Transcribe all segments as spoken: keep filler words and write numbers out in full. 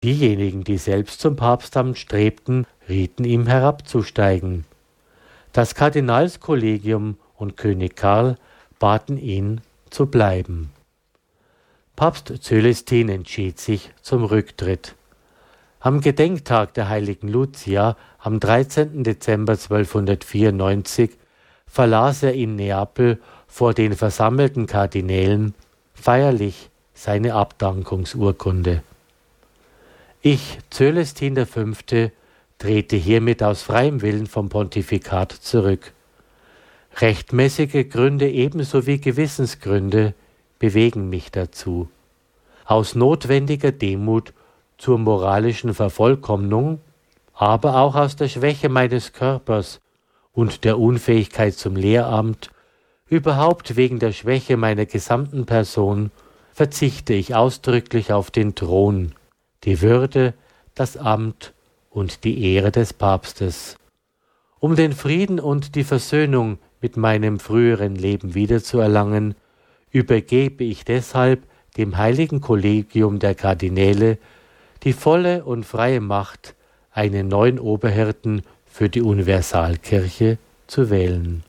Diejenigen, die selbst zum Papstamt strebten, rieten ihm herabzusteigen. Das Kardinalskollegium und König Karl baten ihn zu bleiben. Papst Cölestin entschied sich zum Rücktritt. Am Gedenktag der heiligen Lucia, am dreizehnten Dezember zwölfhundertvierundneunzig, verlas er in Neapel vor den versammelten Kardinälen feierlich seine Abdankungsurkunde. Ich, Cölestin der Fünfte, trete hiermit aus freiem Willen vom Pontifikat zurück. Rechtmäßige Gründe ebenso wie Gewissensgründe bewegen mich dazu. Aus notwendiger Demut zur moralischen Vervollkommnung, aber auch aus der Schwäche meines Körpers und der Unfähigkeit zum Lehramt, überhaupt wegen der Schwäche meiner gesamten Person, verzichte ich ausdrücklich auf den Thron, die Würde, das Amt und die Ehre des Papstes. Um den Frieden und die Versöhnung mit meinem früheren Leben wiederzuerlangen, übergebe ich deshalb dem heiligen Kollegium der Kardinäle die volle und freie Macht, einen neuen Oberhirten für die Universalkirche zu wählen.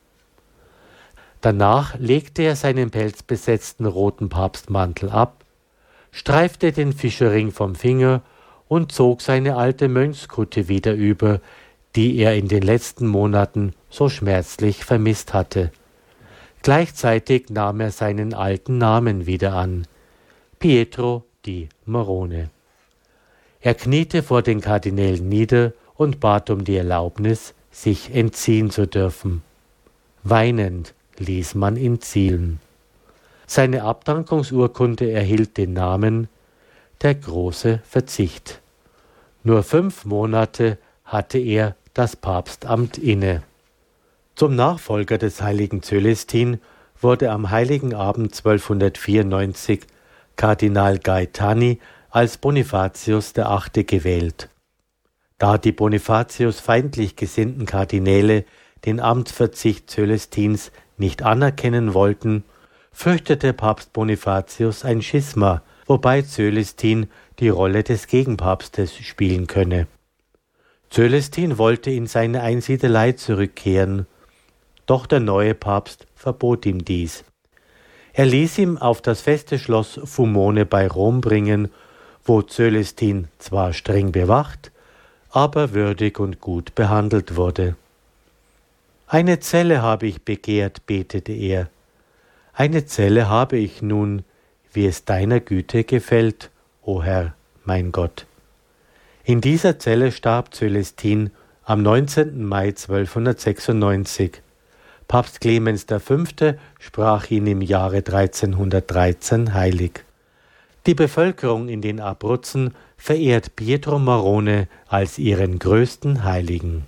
Danach legte er seinen pelzbesetzten roten Papstmantel ab, streifte den Fischerring vom Finger und zog seine alte Mönchskutte wieder über, die er in den letzten Monaten so schmerzlich vermisst hatte. Gleichzeitig nahm er seinen alten Namen wieder an, Pietro di Morone. Er kniete vor den Kardinälen nieder und bat um die Erlaubnis, sich entziehen zu dürfen. Weinend ließ man ihn zielen. Seine Abdankungsurkunde erhielt den Namen der große Verzicht. Nur fünf Monate hatte er das Papstamt inne. Zum Nachfolger des heiligen Cölestin wurde am heiligen Abend zwölfhundertvierundneunzig Kardinal Gaetani als Bonifatius der Achte gewählt. Da die Bonifatius feindlich gesinnten Kardinäle den Amtsverzicht Cölestins nicht anerkennen wollten, fürchtete Papst Bonifatius ein Schisma, wobei Cölestin die Rolle des Gegenpapstes spielen könne. Cölestin wollte in seine Einsiedelei zurückkehren, doch der neue Papst verbot ihm dies. Er ließ ihn auf das feste Schloss Fumone bei Rom bringen, wo Cölestin zwar streng bewacht, aber würdig und gut behandelt wurde. »Eine Zelle habe ich begehrt«, betete er. »Eine Zelle habe ich nun, wie es deiner Güte gefällt, o Herr, mein Gott.« In dieser Zelle starb Cölestin am neunzehnten Mai zwölfhundertsechsundneunzig. Papst Clemens der Fünfte sprach ihn im Jahre dreizehnhundertdreizehn heilig. Die Bevölkerung in den Abruzzen verehrt Pietro Morone als ihren größten Heiligen.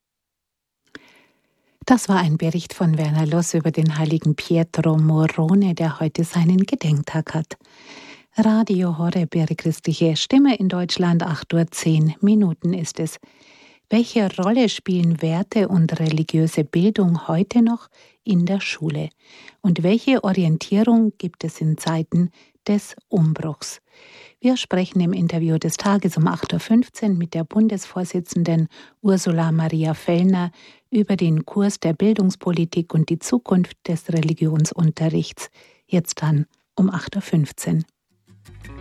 Das war ein Bericht von Werner Loss über den heiligen Pietro Morone, der heute seinen Gedenktag hat. Radio Horeb, Ihre christliche Stimme in Deutschland, acht Uhr zehn Minuten ist es. Welche Rolle spielen Werte und religiöse Bildung heute noch in der Schule? Und welche Orientierung gibt es in Zeiten des Umbruchs? Wir sprechen im Interview des Tages um acht Uhr fünfzehn mit der Bundesvorsitzenden Ursula Maria Fellner über den Kurs der Bildungspolitik und die Zukunft des Religionsunterrichts. Jetzt dann um acht Uhr fünfzehn.